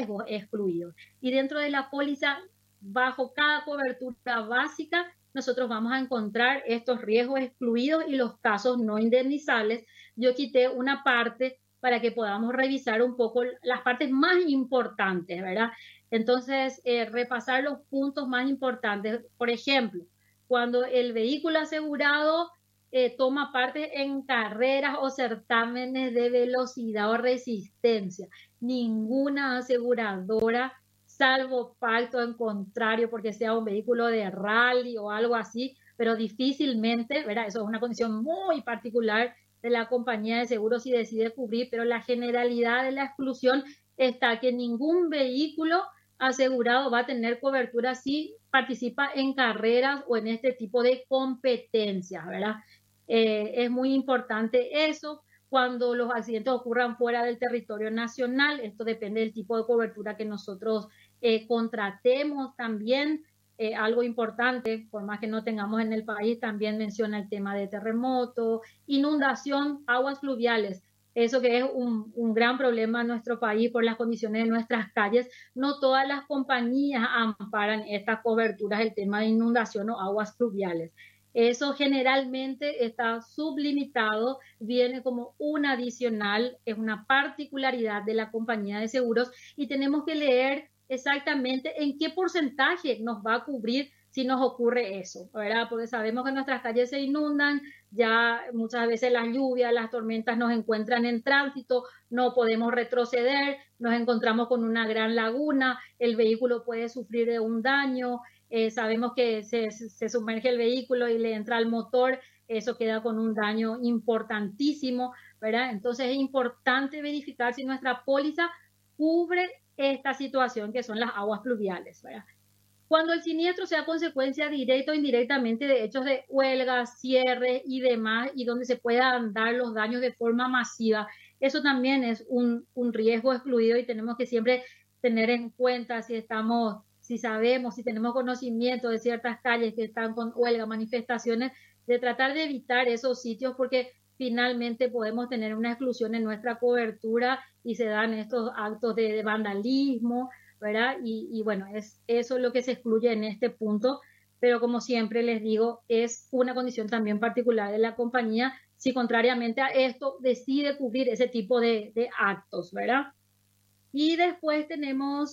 riesgos excluidos. Y dentro de la póliza, bajo cada cobertura básica, nosotros vamos a encontrar estos riesgos excluidos y los casos no indemnizables. Yo quité una parte para que podamos revisar un poco las partes más importantes, ¿verdad? Entonces, repasar los puntos más importantes. Por ejemplo, cuando el vehículo asegurado toma parte en carreras o certámenes de velocidad o resistencia, ninguna aseguradora, salvo pacto en contrario, porque sea un vehículo de rally o algo así, pero difícilmente, ¿verdad? Eso es una condición muy particular de la compañía de seguros si decide cubrir, pero la generalidad de la exclusión está que ningún vehículo asegurado va a tener cobertura si participa en carreras o en este tipo de competencias, ¿verdad? Es muy importante eso. Cuando los accidentes ocurran fuera del territorio nacional, esto depende del tipo de cobertura que nosotros contratemos también. Algo importante, por más que no tengamos en el país, también menciona el tema de terremoto, inundación, aguas fluviales. Eso que es un gran problema en nuestro país por las condiciones de nuestras calles. No todas las compañías amparan estas coberturas, el tema de inundación o aguas fluviales. Eso generalmente está sublimitado, viene como un adicional, es una particularidad de la compañía de seguros y tenemos que leer exactamente en qué porcentaje nos va a cubrir si nos ocurre eso, ¿verdad? Porque sabemos que nuestras calles se inundan, ya muchas veces las lluvias, las tormentas nos encuentran en tránsito, no podemos retroceder, nos encontramos con una gran laguna, el vehículo puede sufrir de un daño, sabemos que se sumerge el vehículo y le entra al motor, eso queda con un daño importantísimo, ¿verdad? Entonces es importante verificar si nuestra póliza cubre esta situación que son las aguas pluviales, ¿verdad? Cuando el siniestro sea consecuencia directa o indirectamente de hechos de huelga, cierre y demás, y donde se puedan dar los daños de forma masiva, eso también es un riesgo excluido y tenemos que siempre tener en cuenta si sabemos, si tenemos conocimiento de ciertas calles que están con huelga, manifestaciones, de tratar de evitar esos sitios porque finalmente podemos tener una exclusión en nuestra cobertura y se dan estos actos de vandalismo, ¿verdad? Y bueno, es eso lo que se excluye en este punto, pero como siempre les digo, es una condición también particular de la compañía si contrariamente a esto decide cubrir ese tipo de actos, ¿verdad? Y después tenemos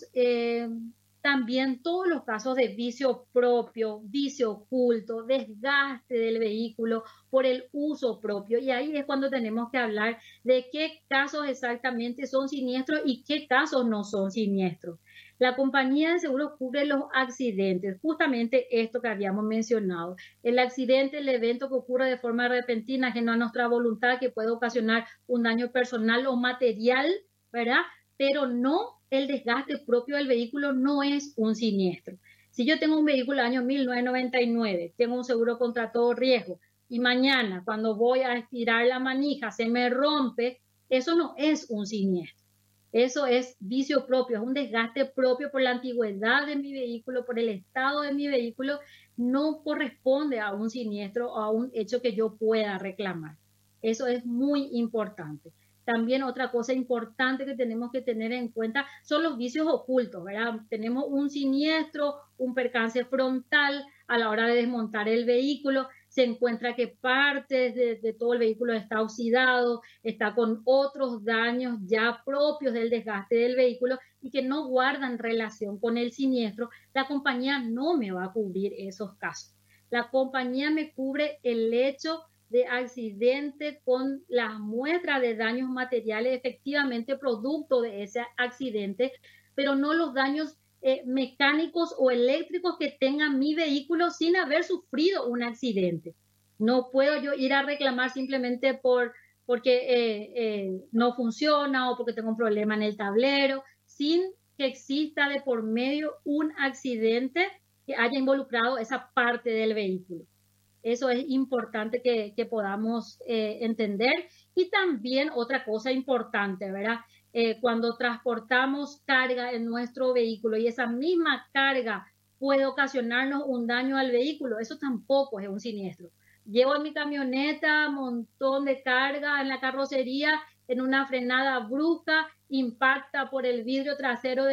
también todos los casos de vicio propio, vicio oculto, desgaste del vehículo por el uso propio. Y ahí es cuando tenemos que hablar de qué casos exactamente son siniestros y qué casos no son siniestros. La compañía de seguros cubre los accidentes, justamente esto que habíamos mencionado. El accidente, el evento que ocurre de forma repentina, ajeno a nuestra voluntad, que puede ocasionar un daño personal o material, ¿verdad? Pero no el desgaste propio del vehículo no es un siniestro. Si yo tengo un vehículo año 1999, tengo un seguro contra todo riesgo y mañana cuando voy a estirar la manija se me rompe, eso no es un siniestro. Eso es vicio propio, es un desgaste propio por la antigüedad de mi vehículo, por el estado de mi vehículo, no corresponde a un siniestro o a un hecho que yo pueda reclamar. Eso es muy importante. También otra cosa importante que tenemos que tener en cuenta son los vicios ocultos, ¿verdad? Tenemos un siniestro, un percance frontal a la hora de desmontar el vehículo, se encuentra que partes de todo el vehículo está oxidado, está con otros daños ya propios del desgaste del vehículo y que no guardan relación con el siniestro, la compañía no me va a cubrir esos casos. La compañía me cubre el hecho de accidente con las muestras de daños materiales efectivamente producto de ese accidente, pero no los daños mecánicos o eléctricos que tenga mi vehículo sin haber sufrido un accidente. No puedo yo ir a reclamar simplemente porque no funciona o porque tengo un problema en el tablero, sin que exista de por medio un accidente que haya involucrado esa parte del vehículo. Eso es importante que podamos entender. Y también otra cosa importante, ¿verdad? Cuando transportamos carga en nuestro vehículo y esa misma carga puede ocasionarnos un daño al vehículo, eso tampoco es un siniestro. Llevo en mi camioneta un montón de carga en la carrocería, en una frenada brusca, impacta por el vidrio trasero